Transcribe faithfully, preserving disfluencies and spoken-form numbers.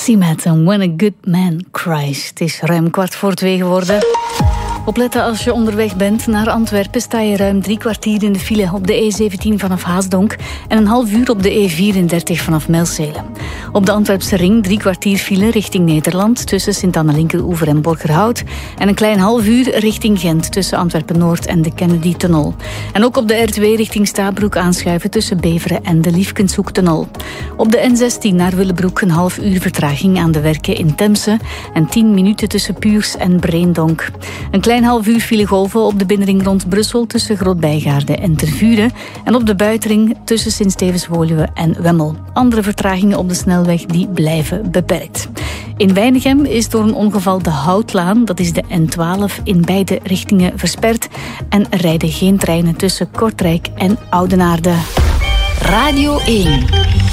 Simet en When a Good Man Cries. Het is ruim kwart voor twee geworden. Opletten als je onderweg bent naar Antwerpen. Sta je ruim drie kwartier in de file op de E zeventien vanaf Haasdonk en een half uur op de E vierendertig vanaf Mijlsele. Op de Antwerpse ring drie kwartier file richting Nederland tussen Sint-Anna-Linkeroever en Borgerhout en een klein half uur richting Gent tussen Antwerpen-Noord en de Kennedy-tunnel. En ook op de R twee richting Stabroek aanschuiven tussen Beveren en de Liefkenshoek-tunnel. Op de N zestien naar Willebroek een half uur vertraging aan de werken in Temse en tien minuten tussen Puurs en Breendonk. Een klein half uur filegolven op de binnenring rond Brussel tussen Groot-Bijgaarde en Tervuren en op de buitenring tussen Sint-Stevens-Woluwe en Wemmel. Andere vertragingen op de snelweg die blijven beperkt. In Weinigem is door een ongeval de Houtlaan, dat is de N twaalf, in beide richtingen versperd en er rijden geen treinen tussen Kortrijk en Oudenaarde. Radio één.